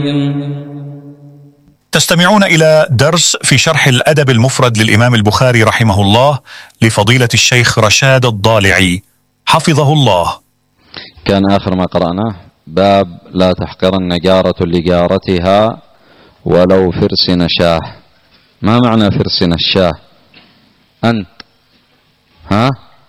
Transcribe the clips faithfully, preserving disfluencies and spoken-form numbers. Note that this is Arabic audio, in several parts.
تستمعون إلى درس في شرح الأدب المفرد للإمام البخاري رحمه الله لفضيلة الشيخ رشاد الضالعي حفظه الله. كان آخر ما قرأناه باب لا تحقرن جارة لجارتها ولو فرس نشاه. ما معنى فرس نشاه؟ أنت ها؟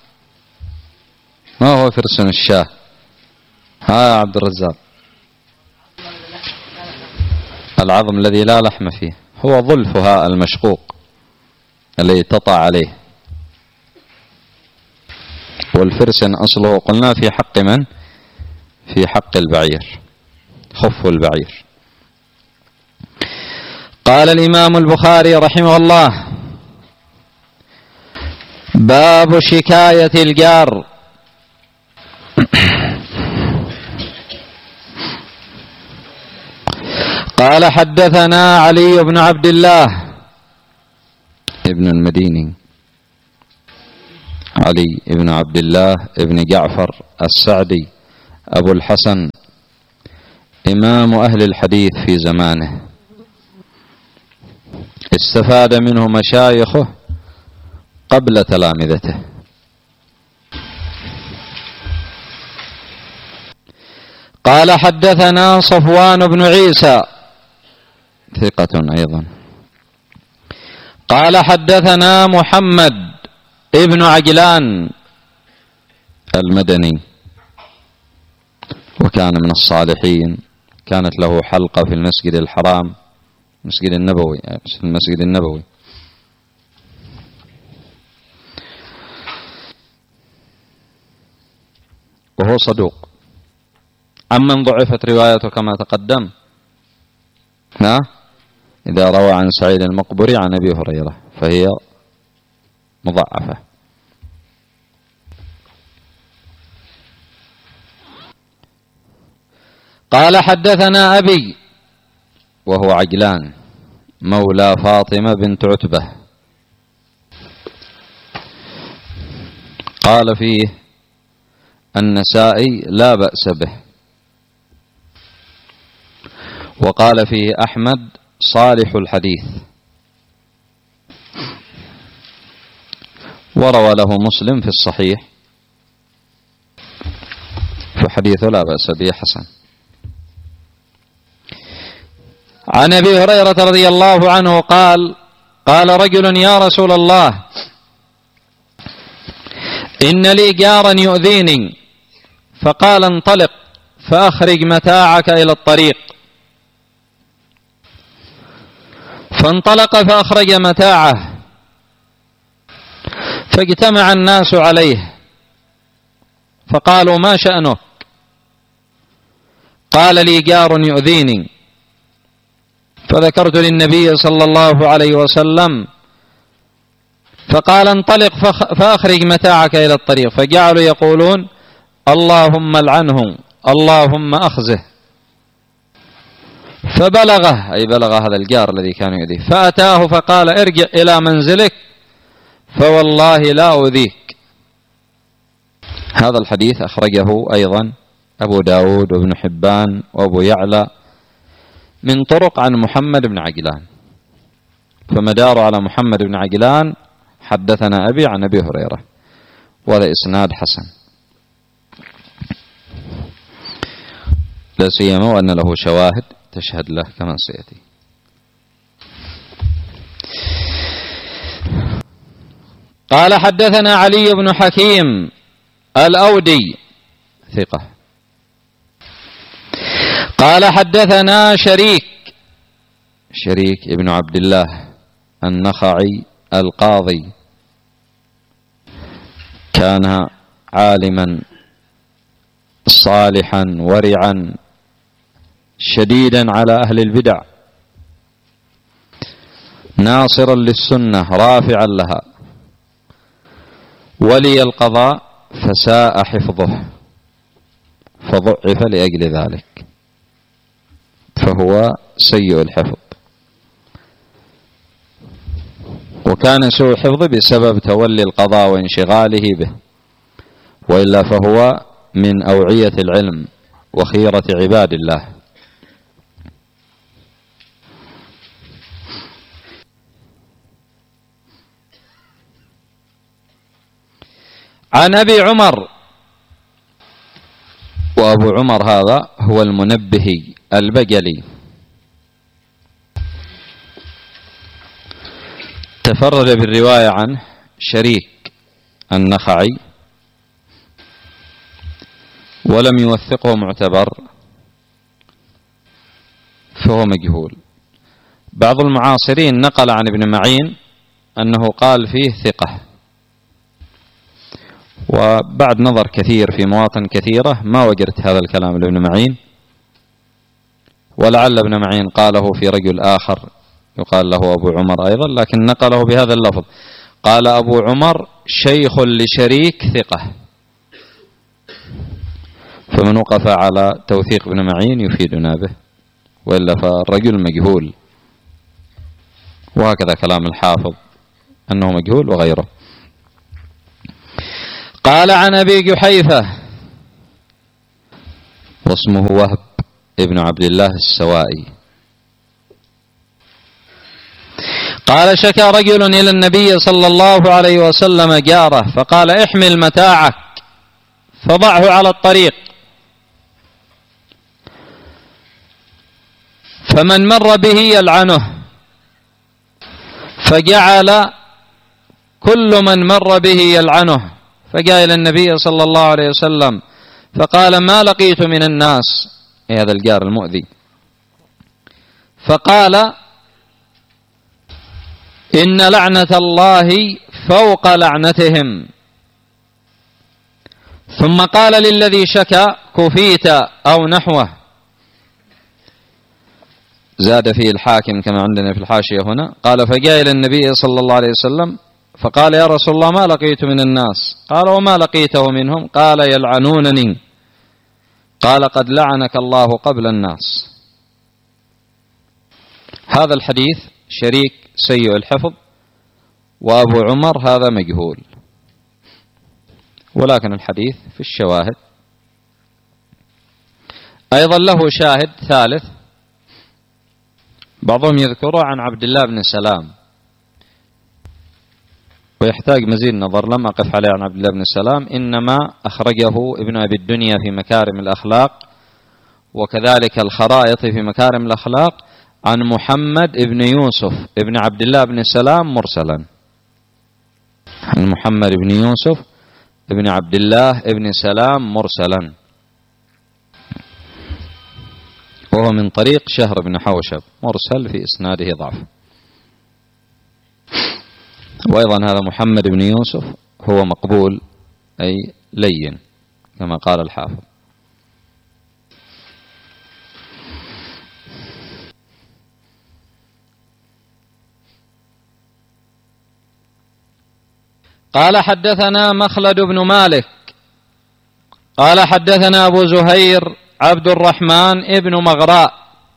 ما هو فرس نشاه؟ ها يا عبد الرزاق؟ العظم الذي لا لحم فيه، هو ظلفها المشقوق الذي تطع عليه. والفرسن أصله قلنا في حق من؟ في حق البعير، خف البعير. قال الإمام البخاري رحمه الله: باب شكاية الجار. قال حدثنا علي بن عبد الله ابن المديني، علي بن عبد الله ابن جعفر السعدي أبو الحسن، إمام أهل الحديث في زمانه، استفاد منه مشايخه قبل تلامذته. قال حدثنا صفوان بن عيسى ثقة أيضا. قال حدثنا محمد ابن عجلان المدني، وكان من الصالحين، كانت له حلقة في المسجد الحرام، المسجد النبوي، المسجد النبوي. وهو صدوق. عمن ضعفت روايته كما تقدم، ها؟ إذا روى عن سعيد المقبري عن أبي هريرة فهي مضعفة. قال حدثنا أبي وهو عجلان مولى فاطمة بنت عتبة. قال فيه النسائي لا بأس به، وقال فيه أحمد صالح الحديث، وروى له مسلم في الصحيح، فحديثه لا بأس به حسن. عن أبي هريرة رضي الله عنه قال: قال رجل يا رسول الله إن لي جارا يؤذيني، فقال انطلق فأخرج متاعك إلى الطريق. فانطلق فأخرج متاعه، فاجتمع الناس عليه فقالوا ما شأنك؟ قال لي جار يؤذيني. فذكرت للنبي صلى الله عليه وسلم، فقال انطلق فأخرج متاعك إلى الطريق. فجعلوا يقولون اللهم العنه اللهم أخزه. فبلغه، أي بلغ هذا الجار الذي كان يؤذيه، فأتاه فقال ارجع إلى منزلك فوالله لا أؤذيك. هذا الحديث أخرجه أيضا أبو داود وابن حبان وأبو يعلى من طرق عن محمد بن عجلان، فمدار على محمد بن عجلان حدثنا أبي عن أبي هريرة، وهذا إسناد حسن، لا سيما وأن له شواهد تشهد له كما سيأتي. قال حدثنا علي بن حكيم الأودي ثقة. قال حدثنا شريك شريك ابن عبد الله النخعي القاضي، كان عالما صالحا ورعا شديدا على أهل البدع، ناصرا للسنة رافعا لها، ولي القضاء فساء حفظه فضعف لأجل ذلك، فهو سيء الحفظ. وكان سوء حفظه بسبب تولي القضاء وانشغاله به، وإلا فهو من أوعية العلم وخيرة عباد الله. عن أبي عمر، وأبو عمر هذا هو المنبهي البجلي، تفرد بالرواية عنه شريك النخعي ولم يوثقه معتبر، فهو مجهول. بعض المعاصرين نقل عن ابن معين أنه قال فيه ثقة، وبعد نظر كثير في مواطن كثيرة ما وجدت هذا الكلام لابن معين، ولعل ابن معين قاله في رجل آخر يقال له أبو عمر أيضا، لكن نقله بهذا اللفظ، قال أبو عمر شيخ لشريك ثقة، فمن وقف على توثيق ابن معين يفيدنا به، وإلا فالرجل مجهول. وهكذا كلام الحافظ أنه مجهول وغيره. قال عن أبي جحيفة واسمه وهب ابن عبد الله السوائي قال شكى رجل إلى النبي صلى الله عليه وسلم جاره فقال احمل متاعك فضعه على الطريق، فمن مر به يلعنه، فجعل كل من مر به يلعنه، فجاء إلى النبي صلى الله عليه وسلم فقال ما لقيت من الناس، هذا الجار المؤذي، فقال إن لعنة الله فوق لعنتهم، ثم قال للذي شكى كفيت أو نحوه. زاد فيه الحاكم كما عندنا في الحاشية هنا، قال فجاء إلى النبي صلى الله عليه وسلم فقال يا رسول الله ما لقيت من الناس، قال وما لقيته منهم، قال يلعنونني، قال قد لعنك الله قبل الناس. هذا الحديث شريك سيء الحفظ، وأبو عمر هذا مجهول، ولكن الحديث في الشواهد. أيضا له شاهد ثالث، بعضهم يذكره عن عبد الله بن سلام، ويحتاج مزيد نظر، لم أقف عليه عن عبد الله بن سلام، إنما أخرجه ابن أبي الدنيا في مكارم الأخلاق، وكذلك الخرائط في مكارم الأخلاق، عن محمد بن يوسف ابن عبد الله بن سلام مرسلا، عن محمد بن يوسف ابن عبد الله ابن سلام مرسلا، وهو من طريق شهر بن حوشب مرسل في إسناده ضعف. وأيضا هذا محمد بن يوسف هو مقبول أي لين كما قال الحافظ. قال حدثنا مخلد بن مالك قال حدثنا أبو زهير عبد الرحمن ابن مغراء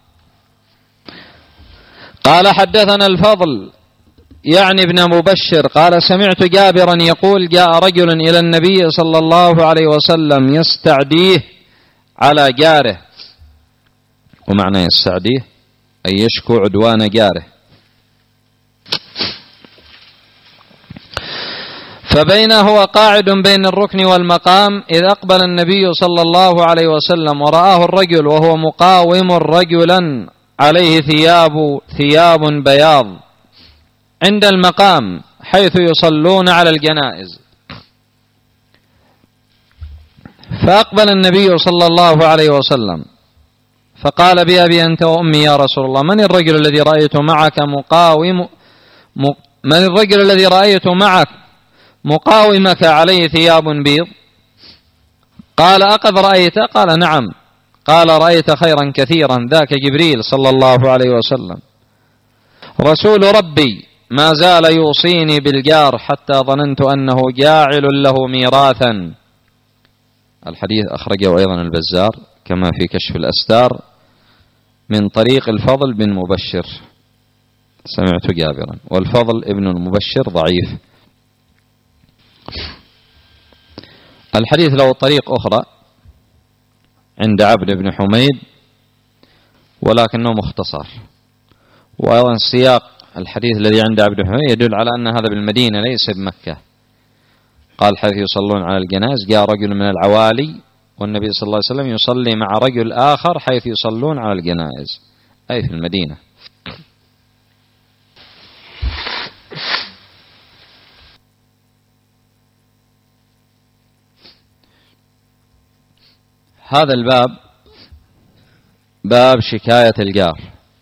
قال حدثنا الفضل يعني ابن مبشر قال سمعت جابرا يقول جاء رجل إلى النبي صلى الله عليه وسلم يستعديه على جاره، ومعنى يستعديه أي يشكو عدوان جاره، فبين هو قاعد بين الركن والمقام إذ أقبل النبي صلى الله عليه وسلم ورآه الرجل وهو مقاوم رجلا عليه ثياب ثياب بياض عند المقام حيث يصلون على الجنائز، فأقبل النبي صلى الله عليه وسلم فقال بأبي أنت وأمي يا رسول الله من الرجل الذي رأيت معك مقاوم من الرجل الذي رأيت معك مقاومك عليه ثياب بيض؟ قال أقد رأيت؟ قال نعم. قال رأيت خيرا كثيرا ذاك جبريل صلى الله عليه وسلم رسول ربي ما زال يوصيني بالجار حتى ظننت أنه جاعل له ميراثا. الحديث أخرجه أيضا البزار كما في كشف الأستار من طريق الفضل بن مبشر، سمعت جابرا، والفضل ابن المبشر ضعيف. الحديث له طريق أخرى عند عبد بن حميد ولكنه مختصر، وأيضا سياق الحديث الذي عند عبد بن حميد يدل على أن هذا بالمدينة ليس بمكة، قال حيث يصلون على الجنائز، جاء رجل من العوالي والنبي صلى الله عليه وسلم يصلي مع رجل آخر حيث يصلون على الجنائز، أي في المدينة. هذا الباب باب شكاية الجار،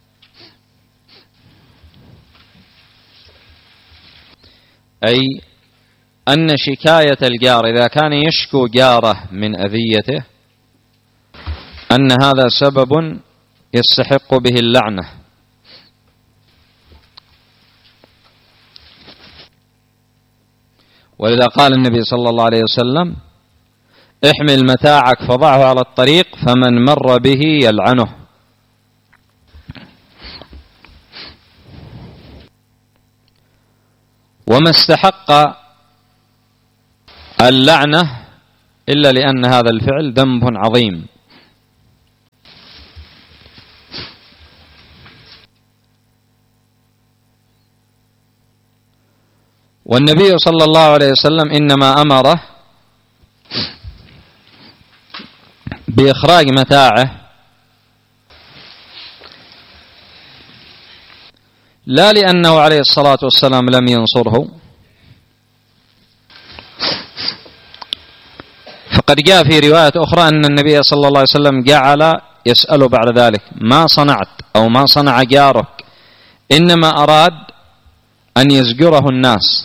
أي أن شكاية الجار إذا كان يشكو جاره من أذيته أن هذا سبب يستحق به اللعنة، ولذا قال النبي صلى الله عليه وسلم: احمل متاعك فضعه على الطريق فمن مر به يلعنه. وما استحق اللعنة إلا لأن هذا الفعل ذنب عظيم. والنبي صلى الله عليه وسلم إنما أمره بإخراج متاعه لا لأنه عليه الصلاة والسلام لم ينصره، فقد جاء في رواية أخرى أن النبي صلى الله عليه وسلم جعل يسأل بعد ذلك: ما صنعت أو ما صنع جارك؟ إنما أراد أن يزجره الناس،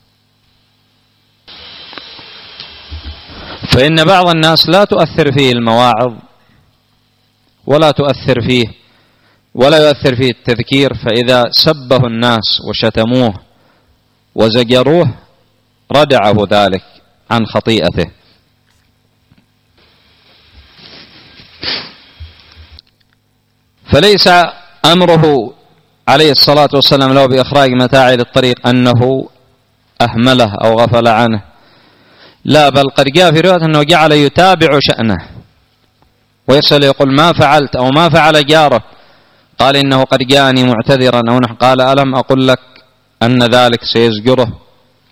فإن بعض الناس لا تؤثر فيه المواعظ ولا تؤثر فيه ولا يؤثر فيه التذكير، فإذا سبه الناس وشتموه وزجروه ردعه ذلك عن خطيئته. فليس أمره عليه الصلاة والسلام له بإخراج متاعه للطريق أنه أهمله أو غفل عنه، لا، بل قد جاء في رواية أنه جعل يتابع شأنه ويسأل يقول: ما فعلت أو ما فعل جارك؟ قال: إنه قد جاءني معتذرا أو نحو. قال: ألم أقل لك أن ذلك سيزجره؟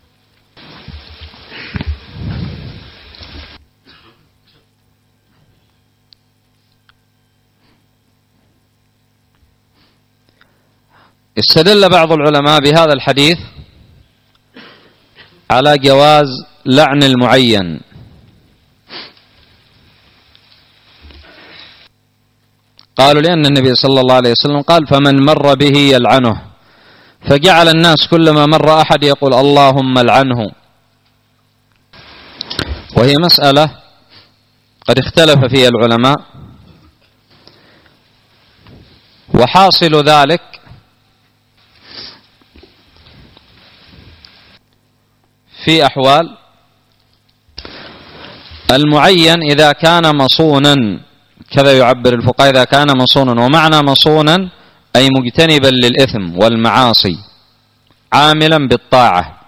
استدل بعض العلماء بهذا الحديث على جواز لعن المعين، قالوا لأن النبي صلى الله عليه وسلم قال: فمن مر به يلعنه، فجعل الناس كلما مر أحد يقول: اللهم العنه. وهي مسألة قد اختلف فيها العلماء، وحاصل ذلك في أحوال: المعين إذا كان مصونا، كذا يعبر الفقهاء، إذا كان مصونا، ومعنى مصونا أي مجتنبا للإثم والمعاصي عاملا بالطاعة،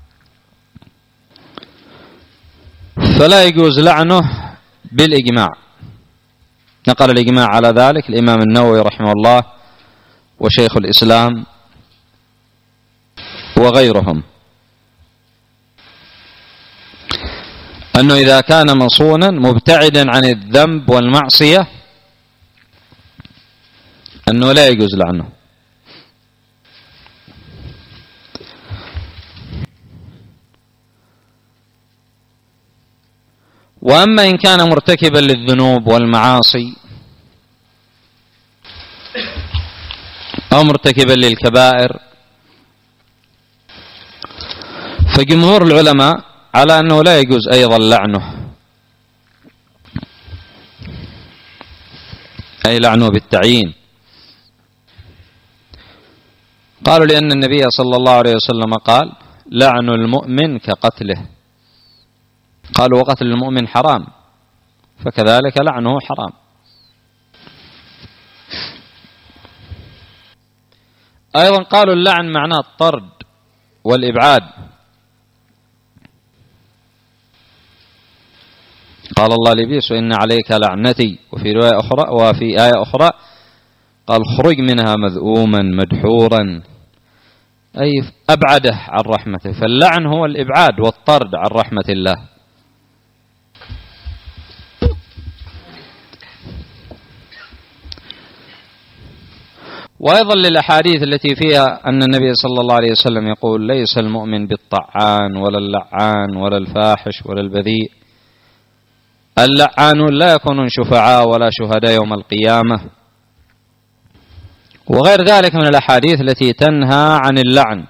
فلا يجوز لعنه بالإجماع. نقل الإجماع على ذلك الإمام النووي رحمه الله وشيخ الإسلام وغيرهم، أنه إذا كان مصونا مبتعدا عن الذنب والمعصية أنه لا يجوز لعنه. وأما إن كان مرتكبا للذنوب والمعاصي أو مرتكبا للكبائر، فجمهور العلماء على أنه لا يجوز أيضا لعنه، أي لعنه بالتعيين. قالوا لأن النبي صلى الله عليه وسلم قال: لعن المؤمن كقتله. قالوا: وقتل المؤمن حرام، فكذلك لعنه حرام. أيضا قالوا اللعن معناه الطرد والإبعاد. قال الله لإبليس: وإن عليك لعنتي. وفي رواية أخرى وفي آية أخرى قال: خرج منها مذءوما مدحورا، أي أبعده عن رحمته، فاللعن هو الإبعاد والطرد عن رحمة الله. وأيضا للأحاديث التي فيها أن النبي صلى الله عليه وسلم يقول: ليس المؤمن بالطعان ولا اللعان ولا الفاحش ولا البذيء، اللعانون لا يكونون شفعاء ولا شهداء يوم القيامة، وغير ذلك من الأحاديث التي تنهى عن اللعن.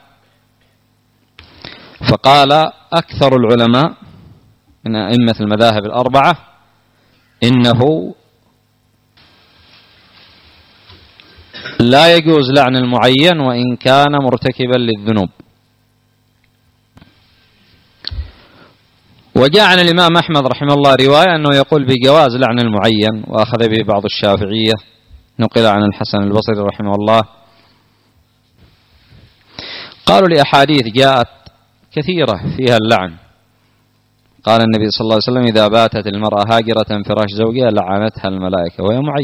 فقال أكثر العلماء من أئمة المذاهب الأربعة إنه لا يجوز لعن المعين وإن كان مرتكبا للذنوب. وجاء عن الإمام أحمد رحمه الله رواية أنه يقول بجواز لعن المعين، وأخذ به بعض الشافعية، نقل عن الحسن البصري رحمه الله. قالوا لأحاديث جاءت كثيرة فيها اللعن. قال النبي صلى الله عليه وسلم: إذا باتت المرأة هاجرة فراش زوجها لعنتها الملائكة وهي معين.